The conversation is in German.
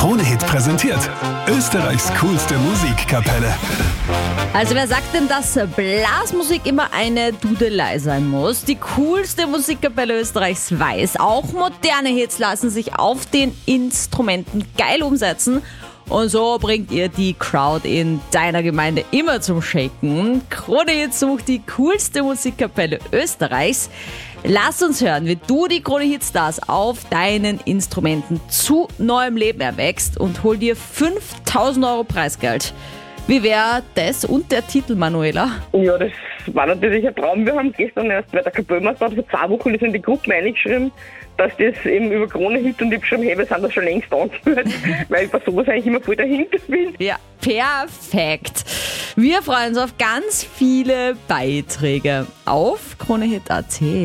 Krone-Hit präsentiert. Österreichs coolste Musikkapelle. Also wer sagt denn, dass Blasmusik immer eine Dudelei sein muss? Die coolste Musikkapelle Österreichs weiß, auch moderne Hits lassen sich auf den Instrumenten geil umsetzen. Und so bringt ihr die Crowd in deiner Gemeinde immer zum Shaken. Krone-Hit sucht die coolste Musikkapelle Österreichs. Lass uns hören, wie du die Krone-Hit-Stars auf deinen Instrumenten zu neuem Leben erwächst und hol dir 5.000 Euro Preisgeld. Wie wäre das und der Titel, Manuela? Ja, das war natürlich ein Traum. Wir haben gestern erst bei der Kapellmeister vor 2 Wochen in die Gruppe eingeschrieben, dass das eben über Krone-Hit, und ich habe schon, hey, wir sind da schon längst angehört, weil ich bei sowas eigentlich immer voll dahinter bin. Ja, perfekt. Wir freuen uns auf ganz viele Beiträge auf Krone-Hit.at.